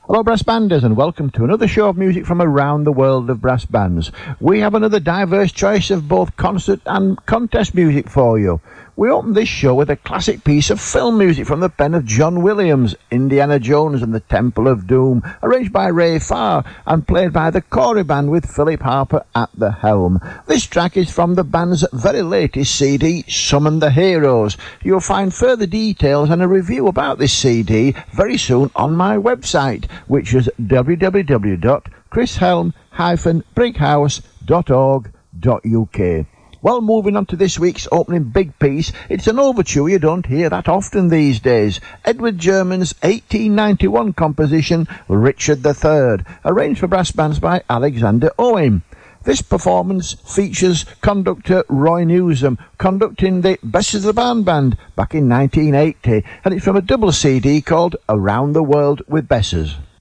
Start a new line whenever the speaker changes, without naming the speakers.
Hello brass banders, and welcome to another show of music from around the world of brass bands. We have another diverse choice of both concert and contest music for you. We open this show with a classic piece of film music from the pen of John Williams, Indiana Jones and the Temple of Doom, arranged by Ray Farr and played by the Corey Band with Philip Harper at the helm. This track is from the band's very latest CD, Summon the Heroes. You'll find further details and a review about this CD very soon on my website, which is www.chrishelm-brighouse.org.uk. Well, moving on to this week's opening big piece, it's an overture you don't hear that often these days. Edward German's 1891 composition, Richard III, arranged for brass bands by Alexander Owen. This performance features conductor Roy Newsom conducting the Best of the Band back in 1980, and it's from a double CD called Around the World with Bessers.